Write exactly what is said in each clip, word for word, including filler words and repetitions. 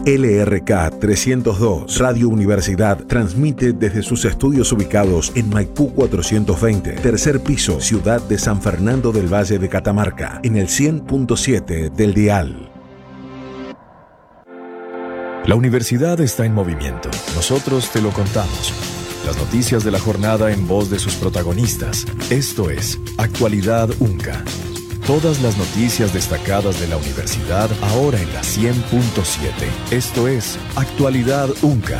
L R K trescientos dos Radio Universidad transmite desde sus estudios ubicados en Maipú cuatrocientos veinte, tercer piso, ciudad de San Fernando del Valle de Catamarca, en el cien punto siete del dial. La universidad está en movimiento. Nosotros te lo contamos. Las noticias de la jornada en voz de sus protagonistas. Esto es Actualidad UNCA. Todas las noticias destacadas de la universidad ahora en la cien punto siete. Esto es Actualidad UNCA.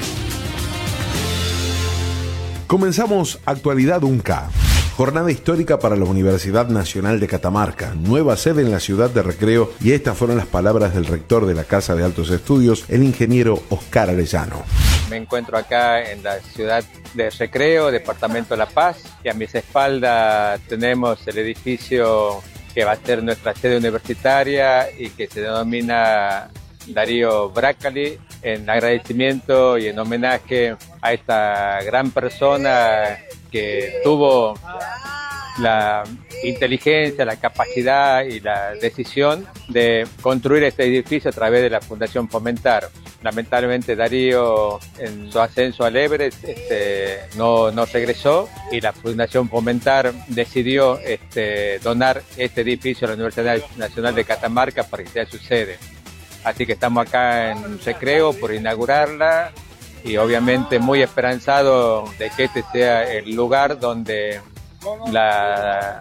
Comenzamos Actualidad UNCA. Jornada histórica para la Universidad Nacional de Catamarca, nueva sede en la ciudad de Recreo, y estas fueron las palabras del rector de la Casa de Altos Estudios, el ingeniero Oscar Arellano. Me encuentro acá en la ciudad de Recreo, departamento de La Paz, y a mis espaldas tenemos el edificio que va a ser nuestra sede universitaria y que se denomina Darío Braccali, en agradecimiento y en homenaje a esta gran persona que tuvo la inteligencia, la capacidad y la decisión de construir este edificio a través de la Fundación Fomentar. Lamentablemente Darío, en su ascenso al Everest, este, no, no regresó, y la Fundación Fomentar decidió este, donar este edificio a la Universidad Nacional de Catamarca para que sea su sede. Así que estamos acá en Recreo por inaugurarla, y obviamente muy esperanzado de que este sea el lugar donde la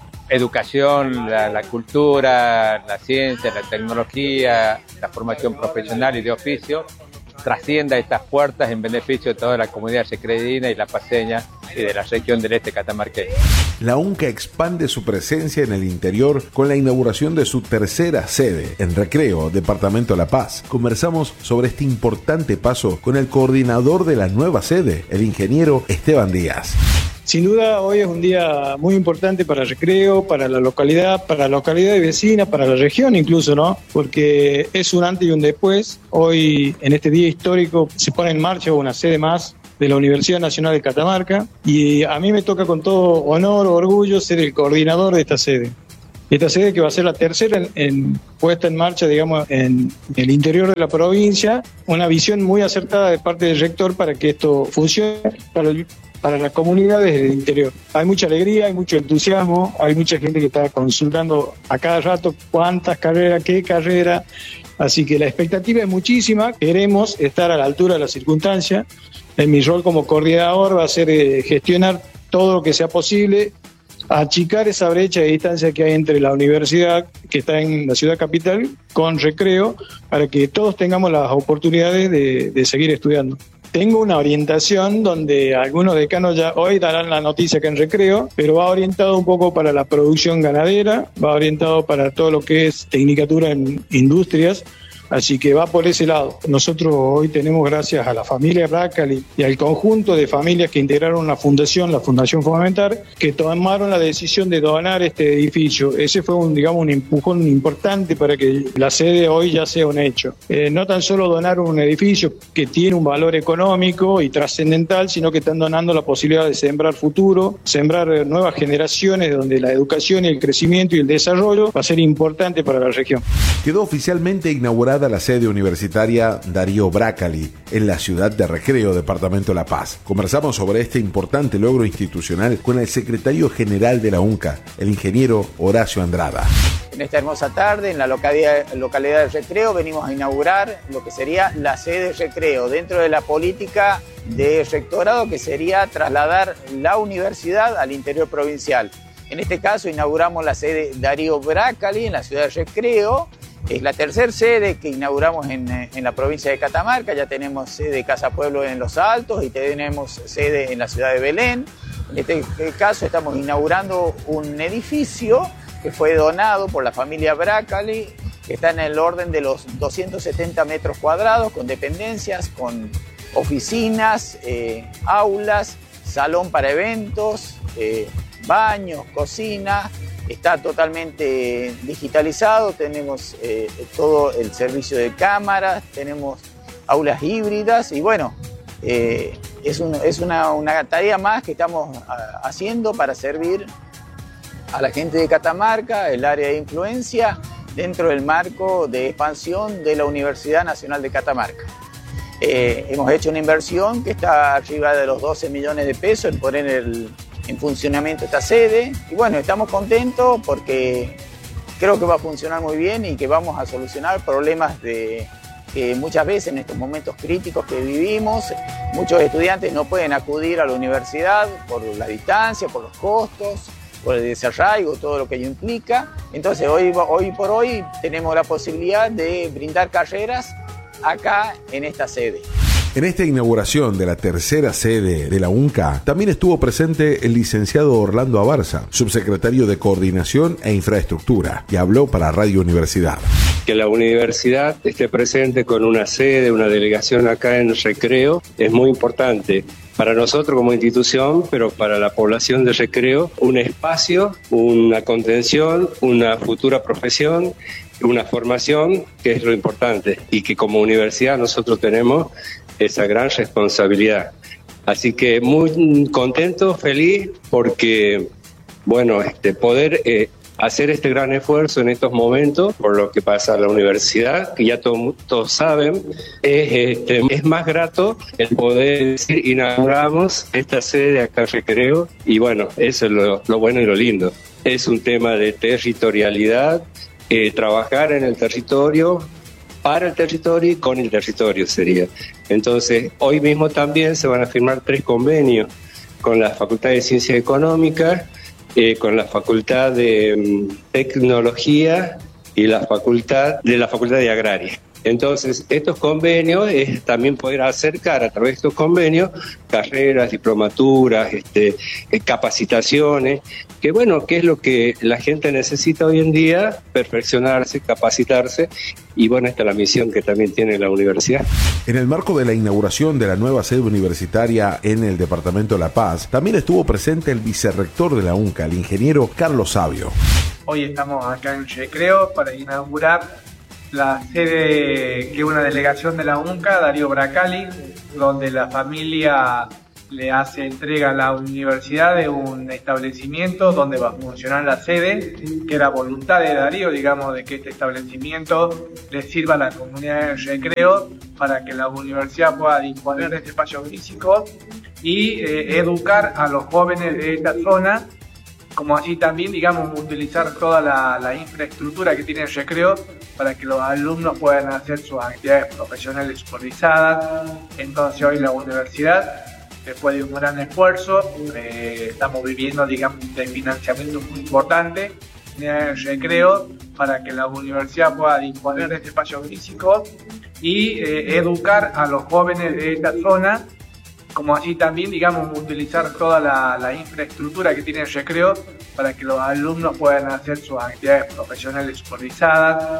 educación, la, la cultura, la ciencia, la tecnología, la formación profesional y de oficio trascienda estas puertas en beneficio de toda la comunidad recreína y la paceña y de la región del este catamarqueño. La UNCA expande su presencia en el interior con la inauguración de su tercera sede en Recreo, departamento de La Paz. Conversamos sobre este importante paso con el coordinador de la nueva sede, el ingeniero Esteban Díaz. Sin duda, hoy es un día muy importante para Recreo, para la localidad, para la localidad vecina, para la región incluso, ¿no? Porque es un antes y un después. Hoy, en este día histórico, se pone en marcha una sede más de la Universidad Nacional de Catamarca, y a mí me toca con todo honor, orgullo, ser el coordinador de esta sede. Esta sede que va a ser la tercera en, en puesta en marcha, digamos, en el interior de la provincia, una visión muy acertada de parte del rector para que esto funcione para el para las comunidades del interior. Hay mucha alegría, hay mucho entusiasmo, hay mucha gente que está consultando a cada rato cuántas carreras, qué carrera, así que la expectativa es muchísima, queremos estar a la altura de la circunstancia. En mi rol como coordinador va a ser eh, gestionar todo lo que sea posible, achicar esa brecha de distancia que hay entre la universidad, que está en la ciudad capital, con Recreo, para que todos tengamos las oportunidades de, de seguir estudiando. Tengo una orientación donde algunos decanos ya hoy darán la noticia que en Recreo, pero va orientado un poco para la producción ganadera, va orientado para todo lo que es tecnicatura en industrias, así que va por ese lado. Nosotros hoy tenemos, gracias a la familia Braccali y al conjunto de familias que integraron la fundación, la Fundación Fomentar, que tomaron la decisión de donar este edificio. Ese fue un, digamos, un empujón importante para que la sede hoy ya sea un hecho. Eh, no tan solo donar un edificio que tiene un valor económico y trascendental, sino que están donando la posibilidad de sembrar futuro, sembrar nuevas generaciones donde la educación y el crecimiento y el desarrollo va a ser importante para la región. Quedó oficialmente inaugurada la sede universitaria Darío Braccali en la ciudad de Recreo, departamento de La Paz. Conversamos sobre este importante logro institucional con el secretario general de la UNCA, el ingeniero Horacio Andrada. En esta hermosa tarde, en la localidad, localidad de Recreo, venimos a inaugurar lo que sería la sede Recreo, dentro de la política de rectorado, que sería trasladar la universidad al interior provincial. En este caso, inauguramos la sede Darío Braccali en la ciudad de Recreo. Es la tercera sede que inauguramos en, en la provincia de Catamarca. Ya tenemos sede Casa Pueblo en Los Altos y tenemos sede en la ciudad de Belén. En este caso estamos inaugurando un edificio que fue donado por la familia Braccali, que está en el orden de los doscientos setenta metros cuadrados, con dependencias, con oficinas, eh, aulas, salón para eventos, eh, baños, cocina. Está totalmente digitalizado, tenemos eh, todo el servicio de cámaras, tenemos aulas híbridas y bueno, eh, es, un, es una, una tarea más que estamos a, haciendo para servir a la gente de Catamarca, el área de influencia, dentro del marco de expansión de la Universidad Nacional de Catamarca. Eh, hemos hecho una inversión que está arriba de los doce millones de pesos en poner el, en funcionamiento esta sede. Y bueno, estamos contentos porque creo que va a funcionar muy bien y que vamos a solucionar problemas de, que muchas veces en estos momentos críticos que vivimos, muchos estudiantes no pueden acudir a la universidad por la distancia, por los costos, por el desarraigo, todo lo que ello implica. Entonces hoy, hoy por hoy tenemos la posibilidad de brindar carreras acá en esta sede. En esta inauguración de la tercera sede de la UNCA también estuvo presente el licenciado Orlando Abarza, subsecretario de Coordinación e Infraestructura, que habló para Radio Universidad. Que la universidad esté presente con una sede, una delegación acá en Recreo, es muy importante para nosotros como institución, pero para la población de Recreo, un espacio, una contención, una futura profesión, una formación, que es lo importante, y que como universidad nosotros tenemos esa gran responsabilidad. Así que muy contento, feliz, porque, bueno, este, poder eh, hacer este gran esfuerzo en estos momentos, por lo que pasa a la universidad, que ya todo, todos saben, es, este, es más grato el poder decir, inauguramos esta sede acá en Recreo, y bueno, eso es lo, lo bueno y lo lindo. Es un tema de territorialidad, eh, trabajar en el territorio, para el territorio y con el territorio sería. Entonces, hoy mismo también se van a firmar tres convenios con la Facultad de Ciencias Económicas, eh, con la Facultad de um, Tecnología y la Facultad de la Facultad de Agraria. Entonces, estos convenios es también poder acercar a través de estos convenios carreras, diplomaturas, este, capacitaciones, que bueno, que es lo que la gente necesita hoy en día, perfeccionarse, capacitarse, y bueno, esta es la misión que también tiene la universidad. En el marco de la inauguración de la nueva sede universitaria en el departamento de La Paz, también estuvo presente el vicerrector de la UNCA, el ingeniero Carlos Sabio. Hoy estamos acá en Recreo para inaugurar la sede que es una delegación de la UNCA, Darío Bracali, donde la familia le hace entrega a la universidad de un establecimiento donde va a funcionar la sede, que era voluntad de Darío, digamos, de que este establecimiento le sirva a la comunidad de Recreo para que la universidad pueda disponer de este espacio físico y eh, educar a los jóvenes de esta zona, como así también, digamos, utilizar toda la, la infraestructura que tiene el Recreo para que los alumnos puedan hacer sus actividades profesionales supervisadas. Entonces hoy la universidad, después de un gran esfuerzo, eh, estamos viviendo, digamos, de financiamiento muy importante en el Recreo para que la universidad pueda disponer de este espacio físico y eh, educar a los jóvenes de esta zona, como así también, digamos, utilizar toda la, la infraestructura que tiene el Recreo para que los alumnos puedan hacer sus actividades profesionales supervisadas.